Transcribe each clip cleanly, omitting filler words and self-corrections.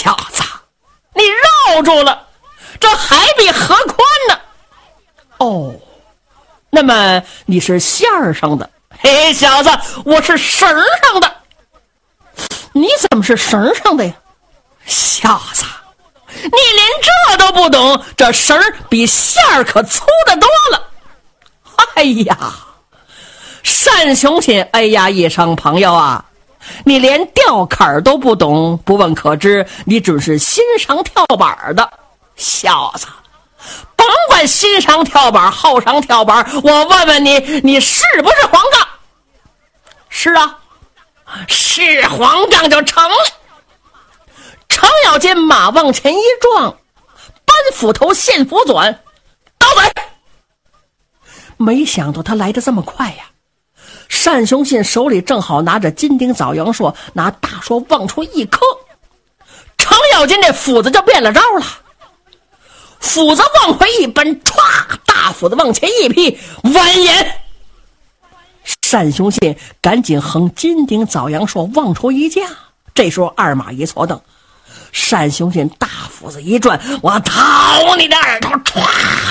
小子，你绕住了，这还比河宽呢。哦，那么你是线儿上的。嘿，小子，我是绳上的。你怎么是绳上的呀？小子，你连这都不懂，这绳比线儿可粗得多了。哎呀，单雄信哎呀一声，朋友啊，你连吊坎都不懂，不问可知，你准是新上跳板的。小子，甭管新上跳板后上跳板，我问问你，你是不是黄杠？是啊，是黄杠就成了。程咬金马往前一撞，搬斧头现斧转，刀嘴。没想到他来得这么快呀！单雄信手里正好拿着金钉枣阳硕，拿大槊往出一磕，程咬金这斧子就变了招了。斧子往回一奔，歘，大斧子往前一劈，完颜。单雄信赶紧横金钉枣阳硕往出一架，这时候二马一错蹬，单雄信大斧子一转，我掏你的耳朵，歘，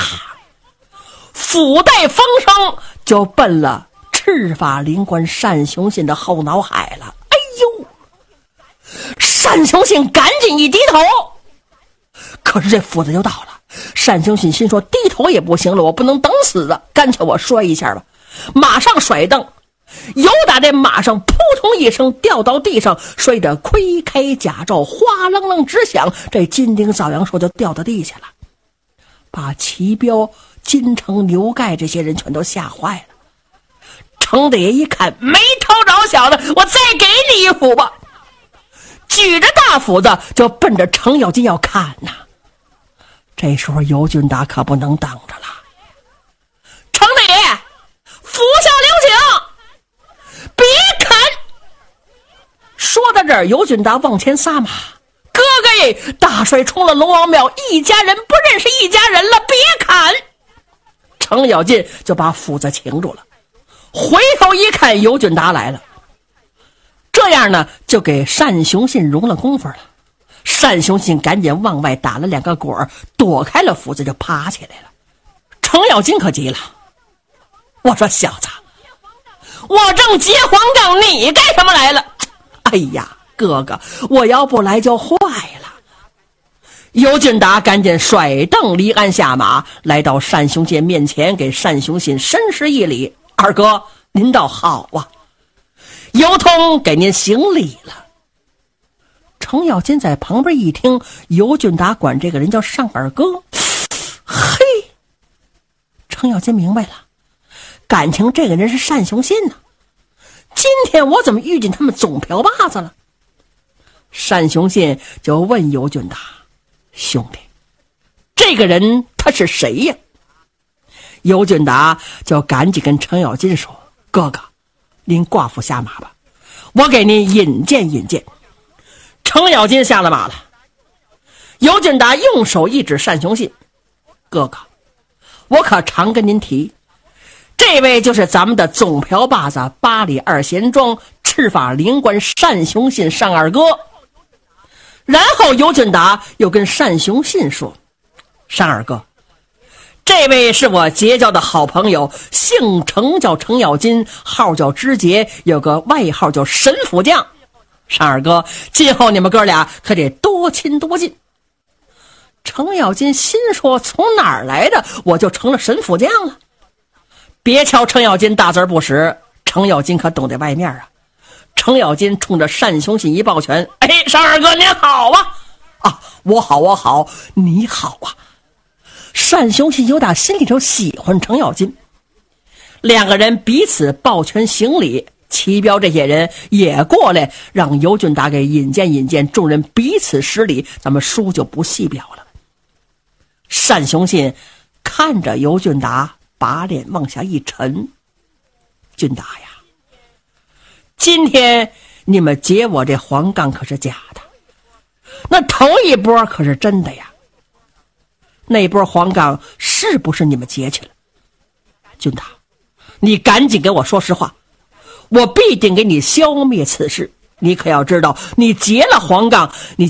斧带风声就奔了赤发灵官单雄信的后脑海了。哎呦！单雄信赶紧一低头，可是这斧子就到了。单雄信心说，低头也不行了，我不能等死啊，干脆我摔一下吧。马上甩蹬，由打这马上扑通一声掉到地上，摔得盔开甲罩，哗楞楞直响，这金钉枣阳硕就掉到地下了，把齐彪、金城、牛盖这些人全都吓坏了。程大爷一看没偷着小子，我再给你一斧吧，举着大斧子就奔着程咬金要砍呐。这时候尤俊达可不能等着了，程大爷斧下留情，别砍。说到这儿，尤俊达往前撒马，哥哥耶，大帅冲了龙王庙，一家人不认识一家人了，别砍。程咬金就把斧子擒住了，回头一看尤俊达来了，这样呢就给单雄信容了功夫了。单雄信赶紧往外打了2个滚，躲开了斧子就爬起来了。程咬金可急了，我说小子，我正结黄杠，你干什么来了？哎呀，哥哥，我要不来就坏了。尤俊达赶紧甩蹬离鞍下马，来到单雄信面前，给单雄信深施一礼，二哥您倒好啊，尤通给您行礼了。程咬金在旁边一听，尤俊达管这个人叫上二哥，嘿，程咬金明白了，感情这个人是单雄信呢。今天我怎么遇见他们总瓢把子了？单雄信就问尤俊达，兄弟，这个人他是谁呀？尤俊达就赶紧跟程咬金说，哥哥您挂斧下马吧，我给您引荐引荐。程咬金下了马了，尤俊达用手一指单雄信，哥哥，我可常跟您提，这位就是咱们的总瓢把子八里二贤庄赤发灵官单雄信单二哥。然后尤俊达又跟单雄信说，单二哥，这位是我结交的好朋友，姓程叫程咬金，号叫知节，有个外号叫神斧匠。单二哥，今后你们哥俩可得多亲多近。程咬金心说，从哪儿来的我就成了神斧匠了？别瞧程咬金大字不识，程咬金可懂得外面啊。程咬金冲着单雄信一抱拳，哎，单二哥您好啊！啊，我好我好，你好啊。单雄信有打心里头喜欢程咬金，两个人彼此抱拳行礼。齐彪这些人也过来让尤俊达给引荐引荐，众人彼此施礼，咱们书就不细表了。单雄信看着尤俊达，把脸往下一沉，俊达呀，今天你们结我这黄杠可是假的，那头一波可是真的呀，那波黄杠是不是你们结去了？俊达，你赶紧给我说实话，我必定给你消灭此事。你可要知道，你结了黄杠，你